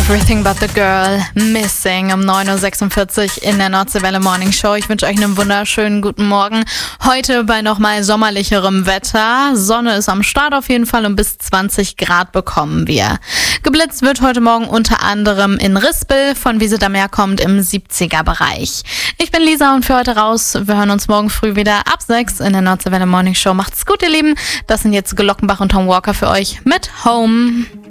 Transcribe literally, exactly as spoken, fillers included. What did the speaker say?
Everything but the girl, Missing um neun Uhr sechsundvierzig in der Nordseewelle Morning Show. Ich wünsche euch einen wunderschönen guten Morgen. Heute bei nochmal sommerlicherem Wetter. Sonne ist am Start auf jeden Fall und bis zwanzig Grad bekommen wir. Geblitzt wird heute Morgen unter anderem in Rispel, von wie sie da mehr kommt im siebziger Bereich. Ich bin Lisa und für heute raus. Wir hören uns morgen früh wieder ab sechs in der Nordseewelle Morning Show. Macht's gut, ihr Lieben. Das sind jetzt Glockenbach und Tom Walker für euch mit Home.